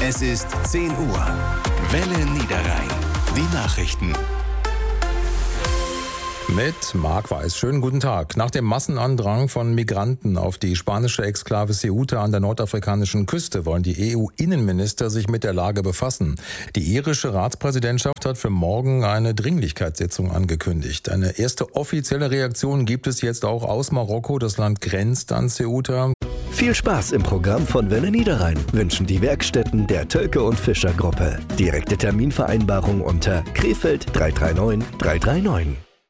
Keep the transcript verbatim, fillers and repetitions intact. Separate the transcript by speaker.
Speaker 1: Es ist zehn Uhr. Welle Niederrhein. Die Nachrichten.
Speaker 2: Mit Marc Weiß. Schönen guten Tag. Nach dem Massenandrang von Migranten auf die spanische Exklave Ceuta an der nordafrikanischen Küste wollen die E U-Innenminister sich mit der Lage befassen. Die irische Ratspräsidentschaft hat für morgen eine Dringlichkeitssitzung angekündigt. Eine erste offizielle Reaktion gibt es jetzt auch aus Marokko. Das Land grenzt an Ceuta.
Speaker 3: Viel Spaß im Programm von Welle Niederrhein wünschen die Werkstätten der Tölke und Fischer Gruppe. Direkte Terminvereinbarung unter Krefeld drei drei neun drei drei neun.